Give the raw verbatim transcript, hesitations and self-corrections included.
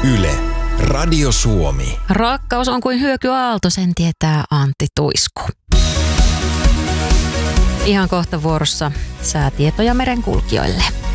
Yle, Radio Suomi. Rakkaus on kuin hyökyaalto, sen tietää Antti Tuisku. Ihan kohta vuorossa säätietoja merenkulkijoille.